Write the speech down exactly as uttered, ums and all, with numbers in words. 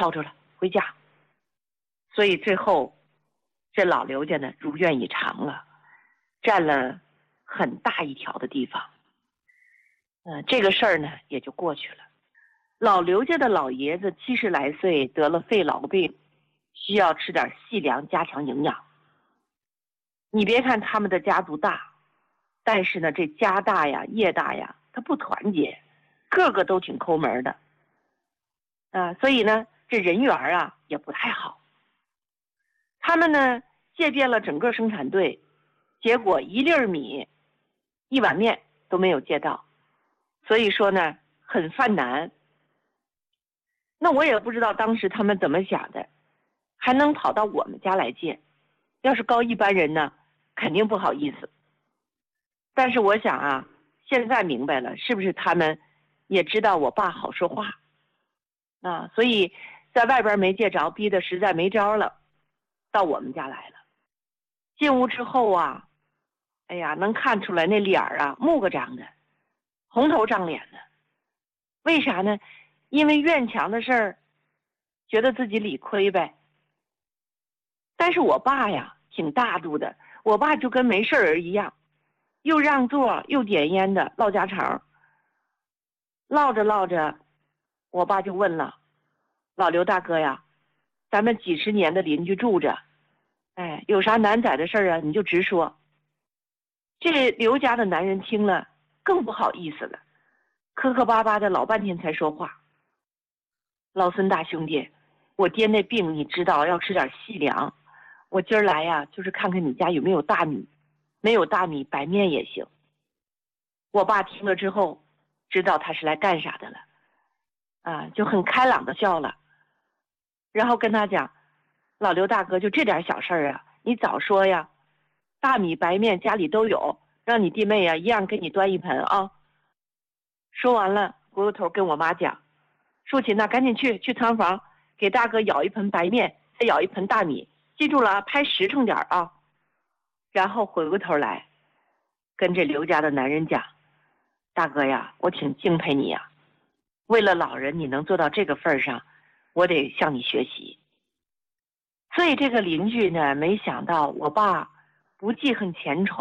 吵吵了，回家。所以最后这老刘家呢如愿以偿了，占了很大一条的地方。呃，这个事儿呢也就过去了。老刘家的老爷子七十来岁，得了肺痨病，需要吃点细粮加强营养。你别看他们的家族大，但是呢这家大呀业大呀，他不团结，个个都挺抠门的啊，所以呢这人缘啊也不太好。他们呢借遍了整个生产队，结果一粒米一碗面都没有借到，所以说呢很犯难。那我也不知道当时他们怎么想的，还能跑到我们家来借，要是高一般人呢肯定不好意思。但是我想啊，现在明白了，是不是他们也知道我爸好说话啊？所以在外边没借着，逼得实在没招了，到我们家来了。进屋之后啊，哎呀，能看出来那脸儿啊木个张的，红头胀脸的。为啥呢？因为院墙的事儿，觉得自己理亏呗。但是我爸呀挺大度的，我爸就跟没事人一样，又让座又点烟的唠家常。唠着唠着，我爸就问了：老刘大哥呀，咱们几十年的邻居住着，哎，有啥难宰的事儿啊你就直说。这刘家的男人听了更不好意思了，磕磕巴巴的老半天才说话。老孙大兄弟，我爹那病你知道，要吃点细粮，我今儿来呀就是看看你家有没有大米，没有大米白面也行。我爸听了之后知道他是来干啥的了啊，就很开朗的笑了，然后跟他讲：老刘大哥，就这点小事儿啊，你早说呀，大米白面家里都有，让你弟妹呀一样给你端一盆啊。说完了回过头跟我妈讲：淑琴呐，赶紧去去仓房给大哥舀一盆白面，再舀一盆大米，记住了啊，拍实诚点啊。然后回过头来跟这刘家的男人讲：大哥呀，我挺敬佩你呀，为了老人你能做到这个份上，我得向你学习。所以这个邻居呢，没想到我爸不记恨前仇，